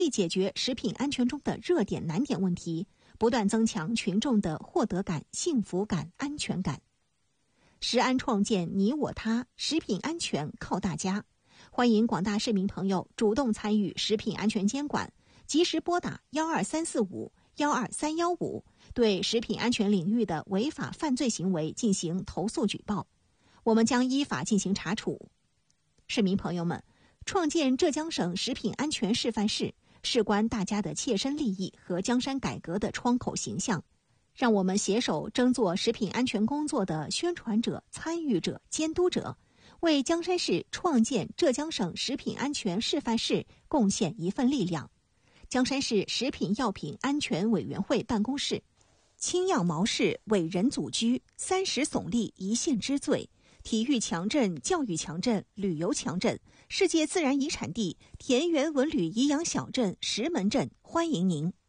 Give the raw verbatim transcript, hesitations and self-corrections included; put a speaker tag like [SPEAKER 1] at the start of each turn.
[SPEAKER 1] 以解决食品安全中的热点难点问题，不断增强群众的获得感、幸福感、安全感。食安创建你我他，食品安全靠大家。欢迎广大市民朋友主动参与食品安全监管，及时拨打幺二三四五幺二三幺五，对食品安全领域的违法犯罪行为进行投诉举报，我们将依法进行查处。市民朋友们，创建浙江省食品安全示范市，事关大家的切身利益和江山改革的窗口形象。让我们携手争做食品安全工作的宣传者、参与者、监督者，为江山市创建浙江省食品安全示范市贡献一份力量。江山市食品药品安全委员会办公室，青药毛氏伟人祖居，三十耸立一县之最，体育强镇、教育强镇、旅游强镇，世界自然遗产地田园文旅颐养小镇石门镇，欢迎您。